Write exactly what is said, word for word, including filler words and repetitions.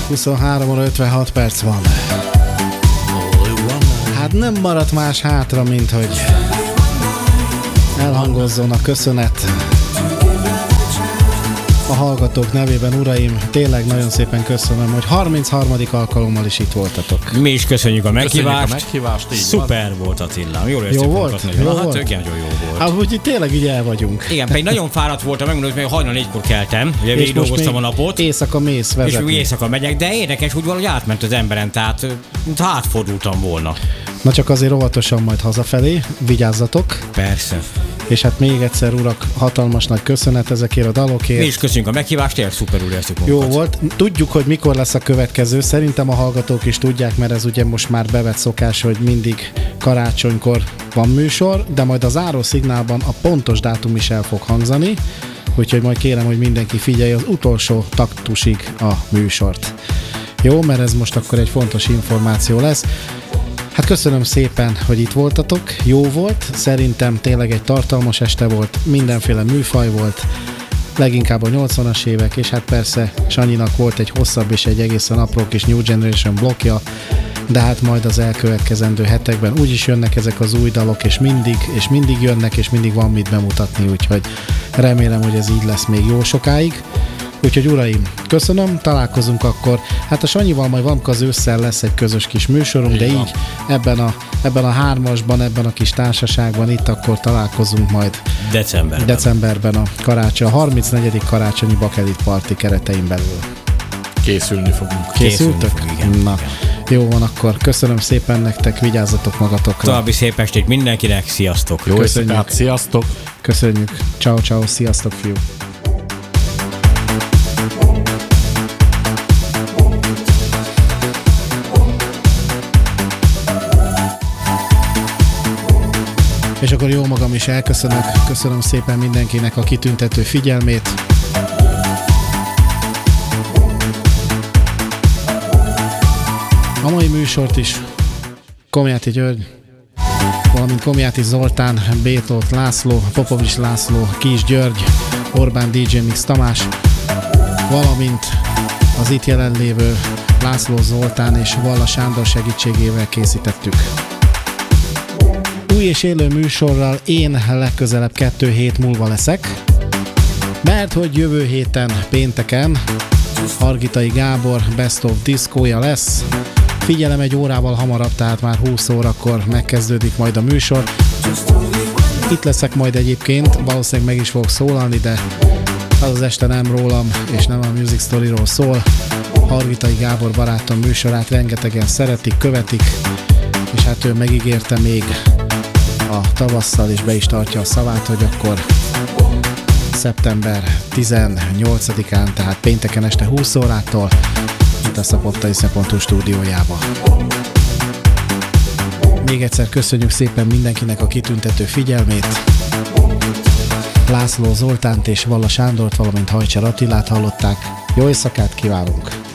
huszonhárom óra ötvenhat perc van. Hát nem maradt más hátra, mint hogy elhangozzon a köszönet a hallgatók nevében, uraim. Tényleg nagyon szépen köszönöm, hogy harmincharmadik alkalommal is itt voltatok. Mi is köszönjük a meghívást. Köszönjük a meghívást. Szuper volt, Attila. Jól jó volt? Jó Na, volt? Hát nagyon jó volt. Hát úgyhogy tényleg így el vagyunk. Igen, pedig nagyon fáradt voltam, megmondom, hogy hajnal négykor keltem, ugye végig dolgoztam a napot. Éjszaka mész vezetni. És úgy éjszaka megyek, de érdekes, úgy valahogy átment az emberen, tehát mint átfordultam volna. Na csak azért óvatosan majd hazafelé, vigyázzatok. Persze. És hát még egyszer, urak, hatalmas nagy köszönet ezekért a dalokért. Mi is köszönjük a meghívást, tényleg szuperül éreztük Jó magunkat. volt. Tudjuk, hogy mikor lesz a következő. Szerintem a hallgatók is tudják, mert ez ugye most már bevett szokás, hogy mindig karácsonykor van műsor, de majd a záró szignálban a pontos dátum is el fog hangzani. Úgyhogy majd kérem, hogy mindenki figyelje az utolsó taktusig a műsort. Jó, mert ez most akkor egy fontos információ lesz. Hát köszönöm szépen, hogy itt voltatok, jó volt, szerintem tényleg egy tartalmas este volt, mindenféle műfaj volt, leginkább a nyolcvanas évek, és hát persze Sanyinak volt egy hosszabb és egy egészen apró kis New Generation blokkja, de hát majd az elkövetkezendő hetekben úgyis jönnek ezek az új dalok, és mindig, és mindig jönnek, és mindig van mit bemutatni, úgyhogy remélem, hogy ez így lesz még jó sokáig. Úgyhogy uraim, köszönöm, találkozunk akkor. Hát a Sanyival majd valamikor az ősszel lesz egy közös kis műsorunk, de így ebben a, ebben a hármasban, ebben a kis társaságban itt akkor találkozunk majd Decemberben. Decemberben a karácsony, a harmincnegyedik karácsonyi Bakelit Party keretein belül. Készülni fogunk. Készültök? Készülni fog, igen. Na, jó van akkor. Köszönöm szépen nektek, vigyázzatok magatokra. További szép estét mindenkinek, sziasztok! Jó Köszönjük. éjszakát, sziasztok! Köszönjük. Ciao, ciao, sziasztok, fiú. És akkor jó magam is elköszönök. Köszönöm szépen mindenkinek a kitüntető figyelmét. A mai műsort is Komjáti György, valamint Komjáti Zoltán, Bétót László, Popovics László, Kis György, Orbán dé dzsé Mix Tamás, valamint az itt jelenlévő László Zoltán és Valla Sándor segítségével készítettük. Új és élő műsorral én legközelebb kettő hét múlva leszek, mert hogy jövő héten pénteken Hargitai Gábor Best of Disco-ja lesz. Figyelem, egy órával hamarabb, tehát már húsz órakor megkezdődik majd a műsor. Itt leszek majd egyébként, valószínűleg meg is fogok szólalni, de az az este nem rólam és nem a Music Storyról szól. Hargitai Gábor barátom műsorát rengetegen szeretik, követik, és hát ő megígérte még a tavasszal, és be is tartja a szavát, hogy akkor szeptember tizennyolcadikán, tehát pénteken este húsz órától itt a Szapottai Szempontú stúdiójába. Még egyszer köszönjük szépen mindenkinek a kitüntető figyelmét. László Zoltánt és Valla Sándort, valamint Hajcser Attilát hallották. Jó éjszakát kívánunk!